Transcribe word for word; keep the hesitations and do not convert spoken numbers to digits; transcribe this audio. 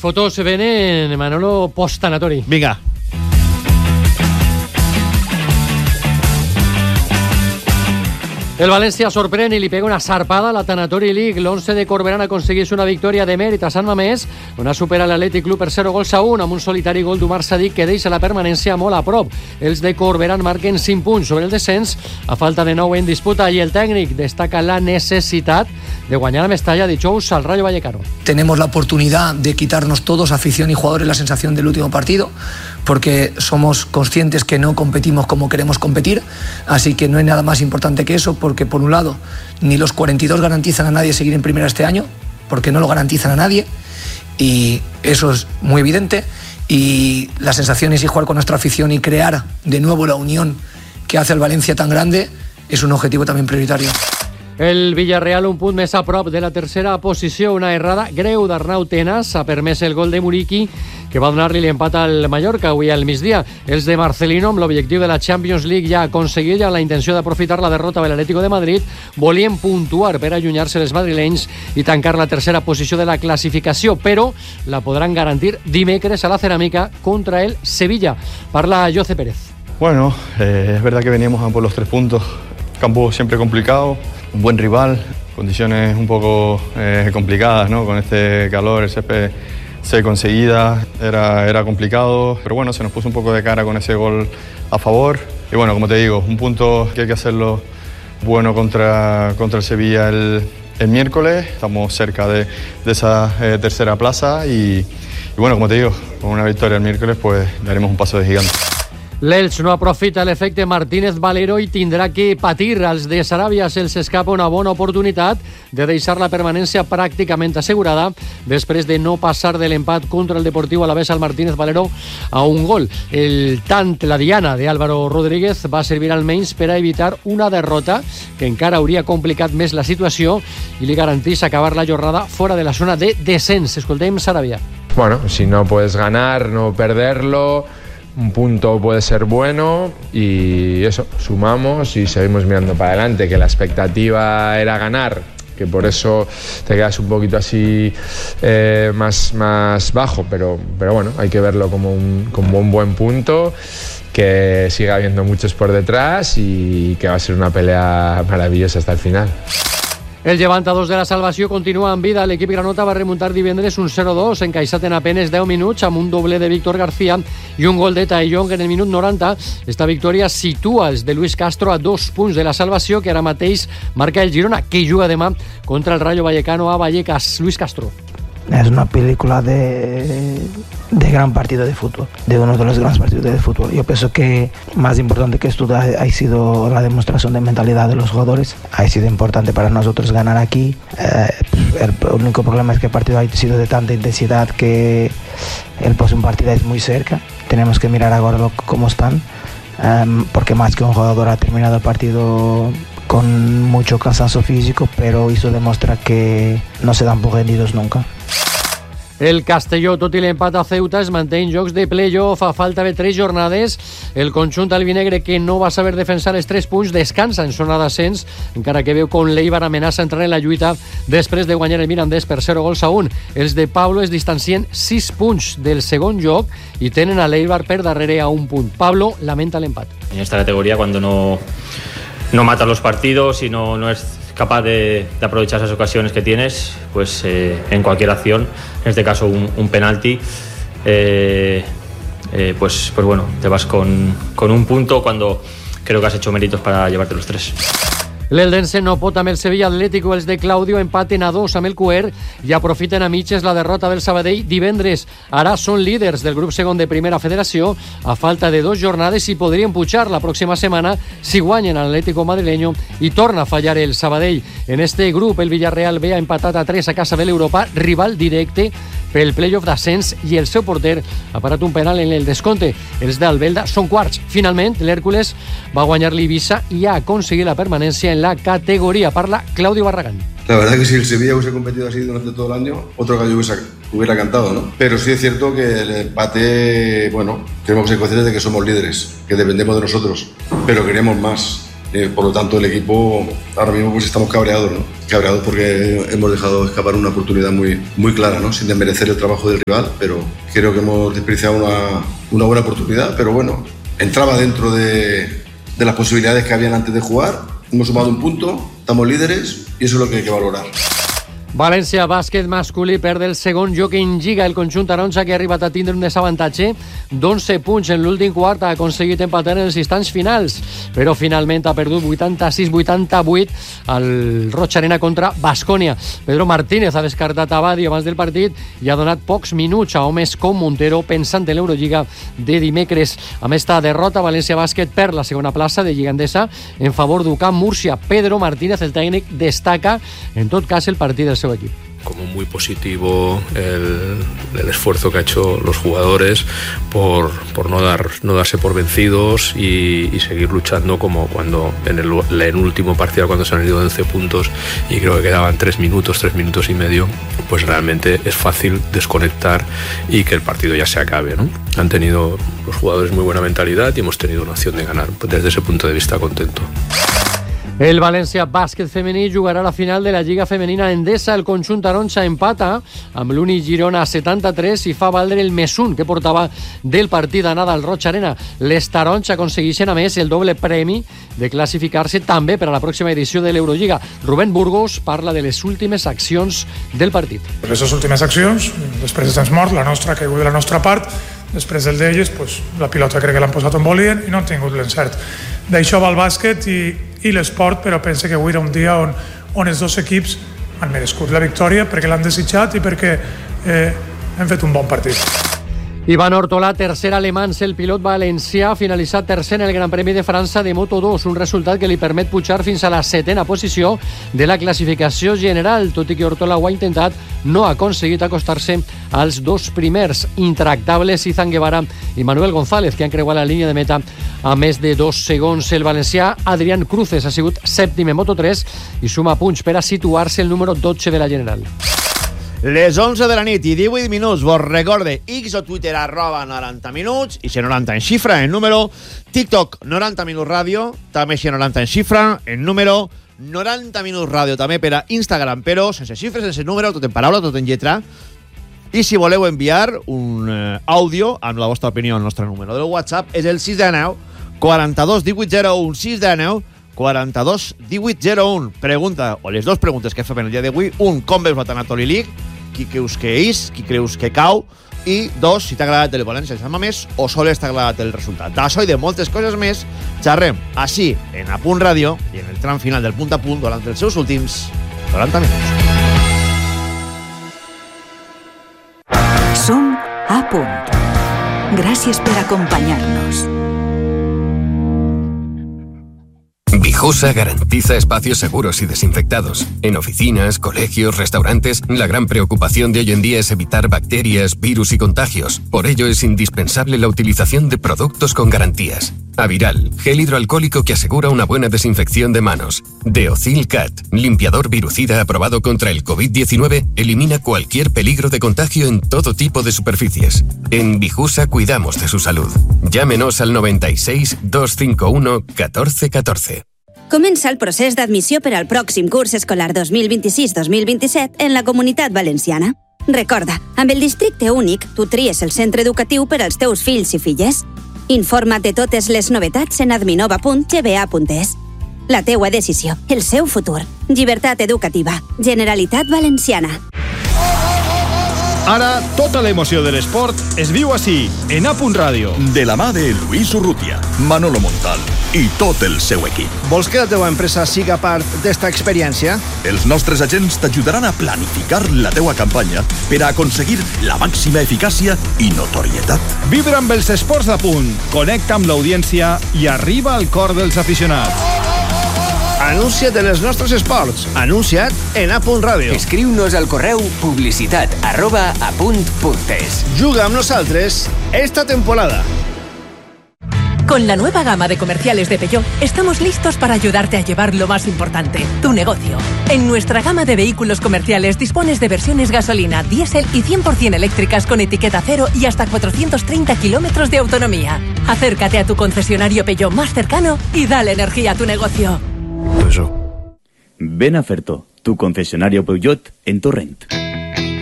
fotos venen, Manolo, post-tanatori. Vinga. El València sorprèn i li pega una sarpada a la Tanatori League. L'once de Corberán aconsegueix una victòria de mèrit a Sant Mamés, on ha superat l'Atlètic Club per zero gols a un, amb un solitari gol d'Umar Sadik que deixa la permanència molt a prop. Els de Corberán marquen cinc punts sobre el descens, a falta de nou en disputa, i el tècnic destaca la necessitat de guanyar a Mestalla dijous al Rayo Vallecano. Tenemos la oportunidad de quitarnos todos, afición y jugadores, la sensación del último partido, porque somos conscientes que no competimos como queremos competir, así que no hay nada más importante que eso, porque por un lado ni los cuarenta y dos garantizan a nadie seguir en primera este año, porque no lo garantizan a nadie, y eso es muy evidente, y la sensación es jugar con nuestra afición y crear de nuevo la unión que hace el Valencia tan grande es un objetivo también prioritario. El Villarreal un punt més a prop de la tercera posició. Una errada greu d'Arnau Tenas ha permès el gol de Muriqui, que va donar-li l'empat al Mallorca avui al migdia. Els de Marcelino, amb l'objectiu de la Champions League ja aconseguit, amb la intenció d'aprofitar la derrota de l'Atlético de Madrid, volien puntuar per allunyar-se els madrilenys i tancar la tercera posició de la classificació, però la podran garantir dimecres a la Ceràmica contra el Sevilla. Parla Jose Pérez. Bueno, eh, es verdad que veníamos a por los tres puntos. Campo siempre complicado, un buen rival, condiciones un poco eh, complicadas, ¿no? Con este calor, el césped seco enseguida, era, era complicado, pero bueno, se nos puso un poco de cara con ese gol a favor. Y bueno, como te digo, un punto que hay que hacerlo bueno contra, contra el Sevilla el, el miércoles. Estamos cerca de, de esa eh, tercera plaza y, y bueno, como te digo, con una victoria el miércoles pues daremos un paso de gigante. L'Elx no aprofita l'efecte Martínez Valero i tindrà que patir. Als de Saràbia se'ls escapa una bona oportunitat de deixar la permanència pràcticament assegurada després de no passar de l'empat contra el Deportiu Alavés al Martínez Valero a un gol. El tant, la diana d'Álvaro Rodríguez, va servir almenys per a evitar una derrota que encara hauria complicat més la situació i li garantís acabar la jornada fora de la zona de descens. Escoltem Saràbia. Bueno, si no puedes ganar, no perderlo. Un punto puede ser bueno y eso, sumamos y seguimos mirando para adelante, que la expectativa era ganar, que por eso te quedas un poquito así eh, más, más bajo, pero, pero bueno, hay que verlo como un, como un buen punto, que sigue habiendo muchos por detrás y que va a ser una pelea maravillosa hasta el final. El llevantadors de la salvació continua en vida. L'equip granota va remuntar divendres un zero dos, encaixat en apenes deu minuts, amb un doble de Víctor García i un gol de Taillon en el minut noranta. Esta victòria situa els de Luis Castro a dos punts de la salvació, que ara mateix marca el Girona, que juga demà contra el Rayo Vallecano a Vallecas. Luis Castro. Es una película de, de gran partido de fútbol, de uno de los grandes partidos de fútbol. Yo pienso que más importante que esto ha, ha sido la demostración de mentalidad de los jugadores. Ha sido importante para nosotros ganar aquí. Eh, el único problema es que el partido ha sido de tanta intensidad que el próximo partido es muy cerca. Tenemos que mirar ahora lo, cómo están, eh, porque más que un jugador ha terminado el partido con mucho cansancio físico, pero eso demuestra que no se dan por rendidos nunca. El Castelló, tot i l'empat a Ceuta, es manté en jocs de play-off a falta de tres jornades. El conjunt albinegre, que no va saber defensar els tres punts, descansa en zona d'ascens, encara que veu com l'Eibar amenaça entrar en la lluita després de guanyar el Mirandés per zero gols a un. Els de Pablo es distancien sis punts del segon lloc i tenen a l'Eibar per darrere a un punt. Pablo lamenta l'empat. En esta categoría, cuando no, no matas los partidos y no, no es capaz de, de aprovechar esas ocasiones que tienes, pues eh, en cualquier acción, en este caso un, un penalti, eh, eh, pues, pues bueno, te vas con, con un punto cuando creo que has hecho méritos para llevarte los tres. L'Eldense no pot amb el Sevilla Atlético. Els de Claudio empaten a dos amb el Cuer i aprofiten a mitges la derrota del Sabadell divendres. Ara són líders del grup segon de Primera Federació a falta de dos jornades i podrien pujar la pròxima setmana si guanyen l'Atlético madrileño i torna a fallar el Sabadell. En este grup el Villarreal ve empatat a tres a casa de l'Europa, rival directe pel playoff d'ascens, i el seu porter ha parat un penal en el descompte. Els d'Albelda són quarts. Finalment, l'Hèrcules va guanyar l'Ibiza i ha aconseguit la permanència en la categoría. Parla Claudio Barragán. La verdad que si el Sevilla hubiese competido así durante todo el año, otro gallo hubiese, hubiera cantado, ¿no? Pero sí es cierto que el empate, bueno, tenemos que ser conscientes de que somos líderes, que dependemos de nosotros, pero queremos más. Eh, por lo tanto, el equipo ahora mismo pues estamos cabreados, ¿no? Cabreados porque hemos dejado escapar una oportunidad muy, muy clara, ¿no? Sin desmerecer el trabajo del rival, pero creo que hemos desperdiciado una, una buena oportunidad, pero bueno, entraba dentro de, de las posibilidades que habían antes de jugar, hemos sumado un punto, estamos líderes y eso es lo que hay que valorar. València bàsquet masculí perd el segon joc en Lliga. El conjunt taronja, que ha arribat a tindre un desavantatge d'onze punts en l'últim quart, ha aconseguit empatar en els instants finals, però finalment ha perdut vuitanta-sis vuitanta-vuit al Roig Arena contra Baskonia. Pedro Martínez ha descartat a Badi abans del partit i ha donat pocs minuts a homes com Montero, pensant en l'Eurolliga de dimecres. Amb esta derrota, València bàsquet perd la segona plaça de Lliga Endesa en favor d'U C A M Múrcia. Pedro Martínez, el tècnic, destaca en tot cas el partit del seu equip. Como muy positivo el, el esfuerzo que ha hecho los jugadores por, por no, dar, no darse por vencidos y, y seguir luchando, como cuando en el, en el último partido, cuando se han ido once puntos y creo que quedaban tres minutos, tres minutos y medio, pues realmente es fácil desconectar y que el partido ya se acabe, ¿no? Han tenido los jugadores muy buena mentalidad y hemos tenido una opción de ganar. Pues desde ese punto de vista, contento. El València bàsquet femení jugarà la final de la Lliga Femenina Endesa. El conjunt taronja empata amb l'Uni Girona a setanta-tres i fa valdre el més un que portava del partit d'anada al Roig Arena. Les taronja aconsegueixen a més el doble premi de classificar-se també per a la pròxima edició de l'Eurolliga. Rubén Burgos parla de les últimes accions del partit. Les últimes accions, després de temps mort, la nostra, que ha hagut de la nostra part, després del d'elles, pues, la pilota crec que l'han posat on volien i no han tingut l'encert. D'això va el bàsquet i, i l'esport, però pense que avui era un dia on, on els dos equips han merescut la victòria perquè l'han desitjat i perquè eh, hem fet un bon partit. Ivan Ortolà, tercer alemany, el pilot valencià, ha finalitzat tercer en el Gran Premi de França de Moto dos, un resultat que li permet pujar fins a la setena posició de la classificació general. Tot i que Ortolà ho ha intentat, no ha aconseguit acostar-se als dos primers. Intractables Izan Guevara i Manuel González, que han creuat la línia de meta a més de dos segons. El valencià Adrián Cruces ha sigut sèptim en Moto tres i suma punts per a situar-se el número dotze de la general. Les onze de la nit i divuit minuts. Vos recorde X o Twitter arroba noranta minuts i si noranta en xifra en número, TikTok noranta minuts ràdio, també si noranta en xifra en número, noranta minuts ràdio també per a Instagram, però sense xifres, sense número, tot en paraula, tot en lletra. I si voleu enviar un eh, àudio amb la vostra opinió, el nostre número del WhatsApp és el sis nou quaranta-dos divuit zero un, sis nou quaranta-dos divuit zero un. Pregunta, o les dues preguntes que fem el dia d'avui: un, com veus la Tanatoli League? Qui creus que és? Qui creus que cau? I dos, si t'ha agradat el València San Mamés o sols t'ha agradat el resultat. D'això i de moltes coses més xerrem així en A Punt Ràdio i en el tram final del Punt a Punt durant els seus últims noranta minuts. Som A Punt. Gràcies per acompanyar-nos. Vijosa garantiza espacios seguros y desinfectados. En oficinas, colegios, restaurantes, la gran preocupación de hoy en día es evitar bacterias, virus y contagios. Por ello es indispensable la utilización de productos con garantías. Aviral, gel hidroalcohólico que asegura una buena desinfección de manos. Deocil Cat, limpiador virucida aprobado contra el covid diecinueve, elimina cualquier peligro de contagio en todo tipo de superficies. En Vijusa cuidamos de su salud. Llámenos al noventa y seis, doscientos cincuenta y uno, catorce catorce. Comença el procés d'admissió per al pròxim curs escolar dos mil vint-i-sis dos mil vint-i-set en la Comunitat Valenciana. Recorda, amb el districte únic, tu tries el centre educatiu per als teus fills i filles. Informa't de totes les novetats en adminova punt g b a punt es. La teua decisió, el seu futur. Llibertat educativa. Generalitat Valenciana. Ara, tota l'emoció de l'esport es viu així, en A Punt Ràdio. De la mà de Luis Urrutia, Manolo Montal i tot el seu equip. Vols que la teva empresa siga part d'esta experiència? Els nostres agents t'ajudaran a planificar la teua campanya per a aconseguir la màxima eficàcia i notorietat. Vibra amb els esports d'A Punt, connecta amb l'audiència i arriba al cor dels aficionats. Anuncia't en els nostres esports. Anuncia't en A Punt Ràdio. Escriu-nos al correu publicitat arroba apunt.es. Juga amb nosaltres esta temporada. Con la nueva gama de comerciales de Peugeot, estamos listos para ayudarte a llevar lo más importante, tu negocio. En nuestra gama de vehículos comerciales dispones de versiones gasolina, diésel y cien por ciento eléctricas con etiqueta cero y hasta cuatrocientos treinta kilómetros de autonomía. Acércate a tu concesionario Peugeot más cercano y dale energía a tu negocio. Ven a Ferto, tu concesionario Peugeot en Torrent.